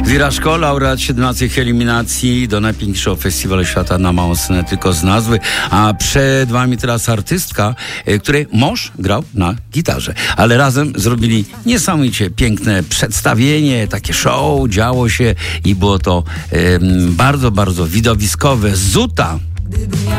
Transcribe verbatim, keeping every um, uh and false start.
Wirażko, laureat siedemnastych eliminacji do najpiękniejszego festiwalu świata na małą scenę tylko z nazwy, a przed wami teraz artystka, której mąż grał na gitarze, ale razem zrobili niesamowicie piękne przedstawienie, takie show, działo się i było to um, bardzo, bardzo widowiskowe. Zuta!